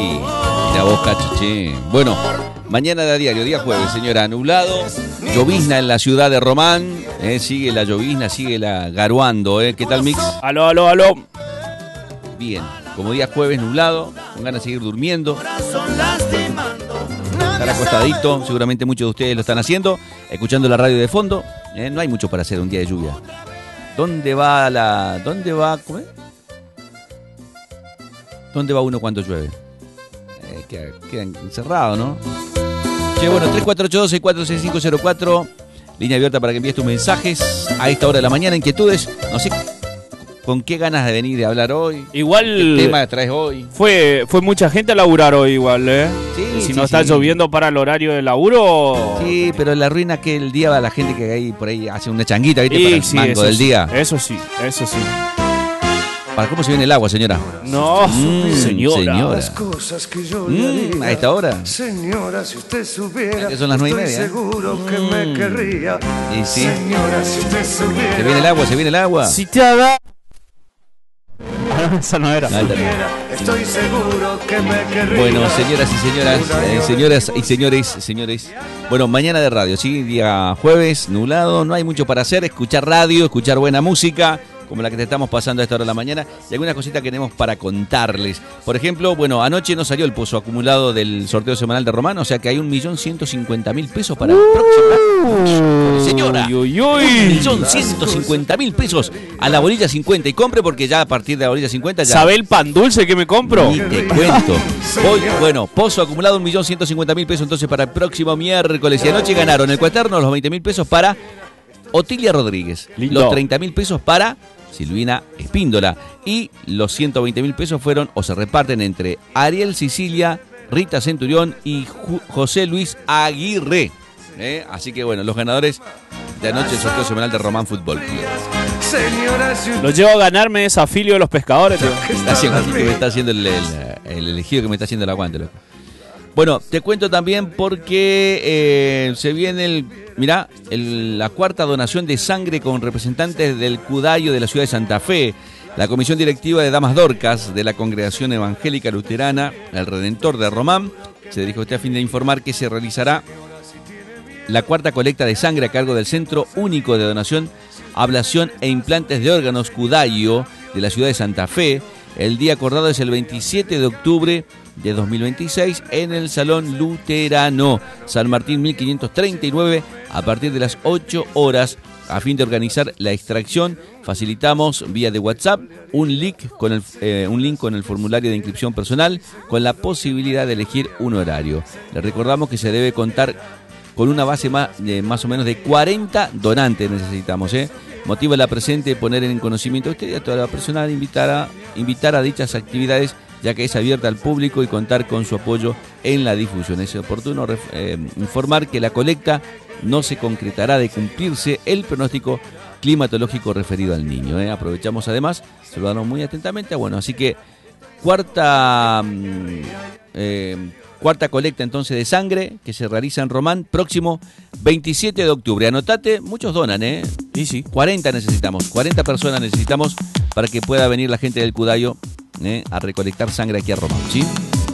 Mira vos, cachiche. Bueno, mañana de diario, día jueves, señora, nublado, llovizna en la ciudad de Román, sigue la llovizna, sigue la garuando, ¿qué tal, Mix? Aló, aló, aló. Bien, como día jueves, nublado, con ganas de seguir durmiendo. Estar acostadito, seguramente muchos de ustedes lo están haciendo, escuchando la radio de fondo. No hay mucho para hacer un día de lluvia. ¿Dónde va ¿cómo es? ¿Dónde va uno cuando llueve? Queda encerrado, ¿no? Che, bueno, 3482-646504, línea abierta para que envíes tus mensajes a esta hora de la mañana, inquietudes, no sé con qué ganas de venir a hablar hoy. Igual. ¿Qué tema traes hoy? Fue mucha gente a laburar hoy igual, ¿eh? Sí, si no está lloviendo para el horario de laburo. Sí, pero la ruina que el día va la gente que hay por ahí hace una changuita, ¿viste? Sí, Para el sí, mango del día. Eso sí. ¿Para cómo se viene el agua, señora? No, señora. Las cosas que yo le haría. ¿A esta hora? Señora, si usted supiera. Que son las 9:30. Estoy seguro que me querría. Y sí. Señora, si usted supiera. Se viene el agua. Si te haga. Esa no era. Estoy seguro que me querría. Bueno, señoras y señores. Bueno, mañana de radio, ¿sí? Día jueves, nublado, no hay mucho para hacer. Escuchar radio, escuchar buena música, como la que te estamos pasando a esta hora de la mañana, y algunas cositas que tenemos para contarles. Por ejemplo, bueno, anoche no salió el pozo acumulado del sorteo semanal de Román, o sea que hay 1.150.000 pesos para el próximo. Señora, 1.150.000 pesos a la bolilla 50, y compre porque ya a partir de la bolilla 50 ya... ¿Sabe el pan dulce que me compro? Ni te cuento. Hoy, bueno, pozo acumulado 1.150.000 pesos entonces para el próximo miércoles, y anoche ganaron el cuaterno los 20.000 pesos para Otilia Rodríguez, lindo. Los 30.000 pesos para Silvina Espíndola, y los 120.000 pesos fueron o se reparten entre Ariel Sicilia, Rita Centurión y José Luis Aguirre. Así que bueno, los ganadores de anoche del sorteo semanal de Román Fútbol Club. Lo llevo a ganarme ese afilio de los pescadores. Está haciendo el elegido que me está haciendo el aguante, loco. Bueno, te cuento también porque se viene la cuarta donación de sangre con representantes del Cudayo de la ciudad de Santa Fe. La Comisión Directiva de Damas Dorcas de la Congregación Evangélica Luterana El Redentor de Román se dirige a usted a fin de informar que se realizará la cuarta colecta de sangre a cargo del Centro Único de Donación, Ablación e Implantes de Órganos Cudayo de la ciudad de Santa Fe. El día acordado es el 27 de octubre de 2026 en el Salón Luterano San Martín 1539 a partir de las 8 horas. A fin de organizar la extracción, facilitamos vía de WhatsApp un link con el formulario de inscripción personal con la posibilidad de elegir un horario. Le recordamos que se debe contar con una base más o menos de 40 donantes necesitamos, Motiva la presente poner en conocimiento a usted y a toda la persona invitar a dichas actividades, ya que es abierta al público, y contar con su apoyo en la difusión. Es oportuno informar que la colecta no se concretará de cumplirse el pronóstico climatológico referido al niño. Aprovechamos además, saludamos muy atentamente. Bueno, así que cuarta colecta entonces de sangre que se realiza en Román, próximo 27 de octubre. Anotate, muchos donan, Sí, sí. 40 personas necesitamos para que pueda venir la gente del Cudayo a recolectar sangre aquí a Román, ¿sí?